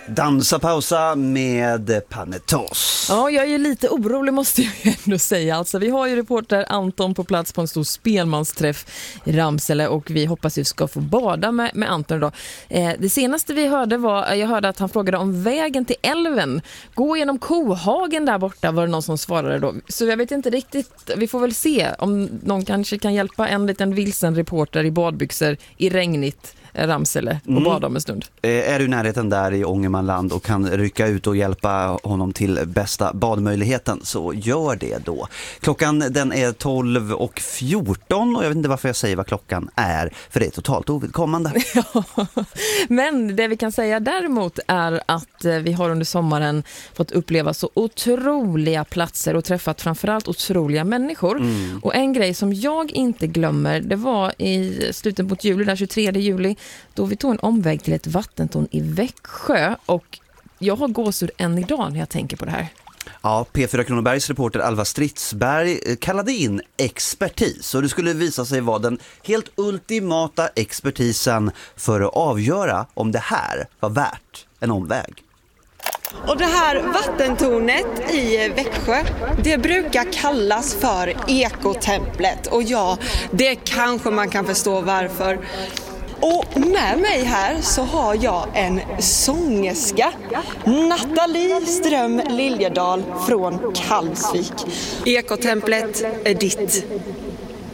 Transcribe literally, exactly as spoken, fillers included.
Dansa pausa med Panetos. Ja, jag är lite orolig måste jag ändå säga. Alltså, vi har ju reporter Anton på plats på en stor spelmansträff i Ramsele och vi hoppas ju ska få bada med, med Anton då. Eh, det senaste vi hörde var, jag hörde att han frågade om vägen till älven. Gå genom Kohagen där borta, var det någon som svarade då. Så jag vet inte riktigt, vi får väl se om någon kanske kan hjälpa en liten vilsen reporter i badbyxor i regnigt Ramsele och mm. bada om en stund. Är du i närheten där i Ångermanland och kan rycka ut och hjälpa honom till bästa badmöjligheten, så gör det då. Klockan den är tolv och fjorton och jag vet inte varför jag säger vad klockan är, för det är totalt ovidkommande. Ja, men det vi kan säga däremot är att vi har under sommaren fått uppleva så otroliga platser och träffat framförallt otroliga människor. Mm. Och en grej som jag inte glömmer, det var i slutet på juli, den tjugotredje juli, då vi tog en omväg till ett vattentorn i Växjö och jag har gåshud än idag när jag tänker på det här. Ja, P fyra Kronobergs reporter Alva Stridsberg kallade in expertis och det skulle visa sig vara den helt ultimata expertisen för att avgöra om det här var värt en omväg. Och det här vattentornet i Växjö, det brukar kallas för ekotemplet och ja, det kanske man kan förstå varför. Och med mig här så har jag en sångerska, Nathalie Ström Liljedal från Kalvsvik. Ekotemplet är ditt.